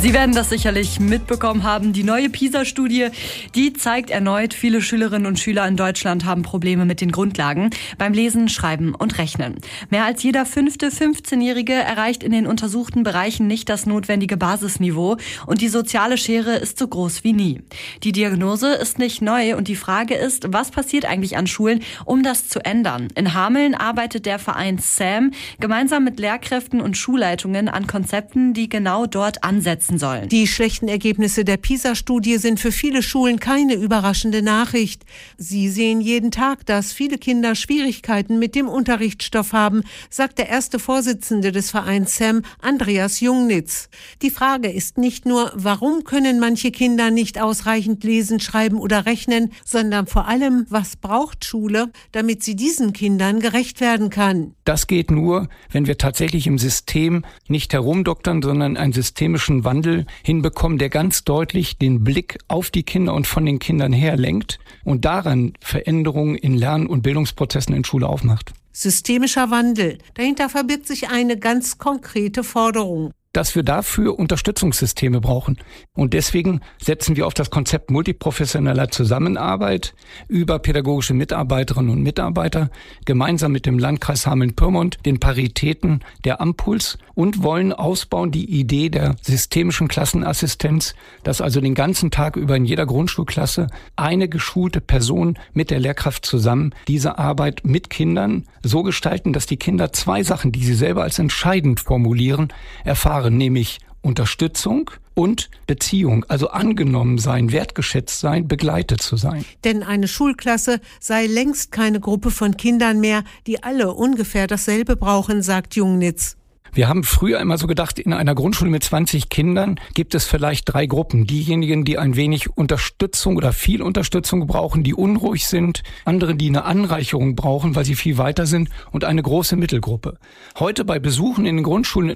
Sie werden das sicherlich mitbekommen haben. Die neue PISA-Studie, die zeigt erneut, viele Schülerinnen und Schüler in Deutschland haben Probleme mit den Grundlagen beim Lesen, Schreiben und Rechnen. Mehr als jeder 5. 15-Jährige erreicht in den untersuchten Bereichen nicht das notwendige Basisniveau und die soziale Schere ist so groß wie nie. Die Diagnose ist nicht neu und die Frage ist, was passiert eigentlich an Schulen, um das zu ändern? In Hameln arbeitet der Verein SAM gemeinsam mit Lehrkräften und Schulleitungen an Konzepten, die genau dort ansetzen sollen. Die schlechten Ergebnisse der PISA-Studie sind für viele Schulen keine überraschende Nachricht. Sie sehen jeden Tag, dass viele Kinder Schwierigkeiten mit dem Unterrichtsstoff haben, sagt der erste Vorsitzende des Vereins SAM, Andreas Jungnitz. Die Frage ist nicht nur, warum können manche Kinder nicht ausreichend lesen, schreiben oder rechnen, sondern vor allem, was braucht Schule, damit sie diesen Kindern gerecht werden kann. Das geht nur, wenn wir tatsächlich im System nicht herumdoktern, sondern einen systemischen Wandel hinbekommen, der ganz deutlich den Blick auf die Kinder und von den Kindern her lenkt und daran Veränderungen in Lern- und Bildungsprozessen in Schule aufmacht. Systemischer Wandel. Dahinter verbirgt sich eine ganz konkrete Forderung. Dass wir dafür Unterstützungssysteme brauchen. Und deswegen setzen wir auf das Konzept multiprofessioneller Zusammenarbeit über pädagogische Mitarbeiterinnen und Mitarbeiter, gemeinsam mit dem Landkreis Hameln-Pyrmont, den Paritäten der Ampuls und wollen ausbauen die Idee der systemischen Klassenassistenz, dass also den ganzen Tag über in jeder Grundschulklasse eine geschulte Person mit der Lehrkraft zusammen diese Arbeit mit Kindern so gestalten, dass die Kinder zwei Sachen, die sie selber als entscheidend formulieren, erfahren, nämlich Unterstützung und Beziehung, also angenommen sein, wertgeschätzt sein, begleitet zu sein. Denn eine Schulklasse sei längst keine Gruppe von Kindern mehr, die alle ungefähr dasselbe brauchen, sagt Jungnitz. Wir haben früher immer so gedacht, in einer Grundschule mit 20 Kindern gibt es vielleicht 3 Gruppen. Diejenigen, die ein wenig Unterstützung oder viel Unterstützung brauchen, die unruhig sind, andere, die eine Anreicherung brauchen, weil sie viel weiter sind und eine große Mittelgruppe. Heute bei Besuchen in den Grundschulen